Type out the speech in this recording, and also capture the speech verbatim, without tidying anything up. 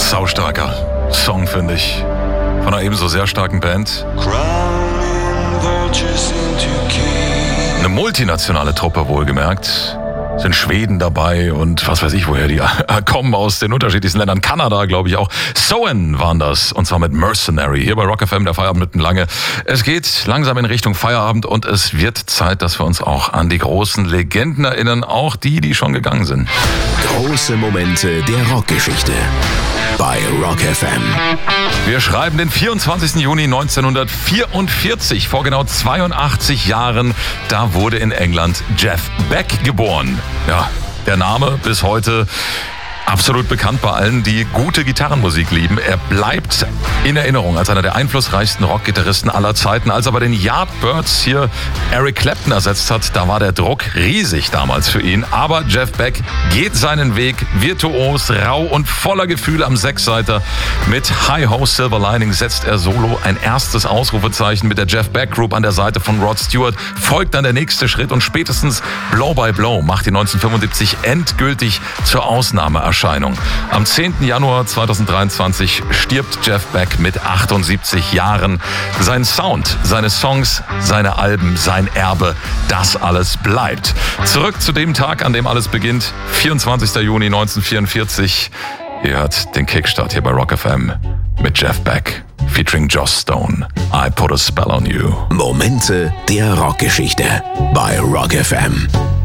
Saustarker Song, finde ich. Von einer ebenso sehr starken Band. Eine multinationale Truppe, wohlgemerkt. Sind Schweden dabei und was weiß ich, woher die kommen, aus den unterschiedlichsten Ländern. Kanada, glaube ich auch. Soen waren das, und zwar mit Mercenary. Hier bei Rock F M, der Feierabend mitten lange. Es geht langsam in Richtung Feierabend und es wird Zeit, dass wir uns auch an die großen Legenden erinnern, auch die, die schon gegangen sind. Große Momente der Rockgeschichte bei Rock F M. Wir schreiben den vierundzwanzigsten Juni neunzehnhundertvierundvierzig. Vor genau zweiundachtzig Jahren, da wurde in England Jeff Beck geboren. Ja, der Name bis heute absolut bekannt bei allen, die gute Gitarrenmusik lieben. Er bleibt in Erinnerung als einer der einflussreichsten Rockgitarristen aller Zeiten. Als er bei den Yardbirds hier Eric Clapton ersetzt hat, da war der Druck riesig damals für ihn. Aber Jeff Beck geht seinen Weg virtuos, rau und voller Gefühle am Sechsseiter. Mit Hi-Ho Silver Lining setzt er solo ein erstes Ausrufezeichen mit der Jeff Beck Group an der Seite von Rod Stewart. Folgt dann der nächste Schritt und spätestens Blow by Blow macht ihn neunzehnhundertfünfundsiebzig endgültig zur Ausnahmeerscheinung. Am zehnten Januar zweitausenddreiundzwanzig stirbt Jeff Beck mit achtundsiebzig Jahren. Sein Sound, seine Songs, seine Alben, sein Erbe, das alles bleibt. Zurück zu dem Tag, an dem alles beginnt, vierundzwanzigsten Juni neunzehnhundertvierundvierzig. Ihr hört den Kickstart hier bei Rock F M mit Jeff Beck featuring Joss Stone. I Put a Spell on You. Momente der Rockgeschichte bei Rock F M.